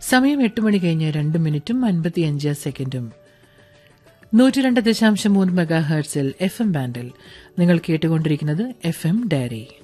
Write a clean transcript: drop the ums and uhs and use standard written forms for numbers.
സമയം 8 മണി കഴിഞ്ഞ് 2 മിനിറ്റും 55 സെക്കൻഡും. 102.3 മെഗാ ഹെർട്സിൽ FM ബാൻഡിൽ നിങ്ങൾ കേട്ടുകൊണ്ടിരിക്കുന്നത് FM ഡയറി.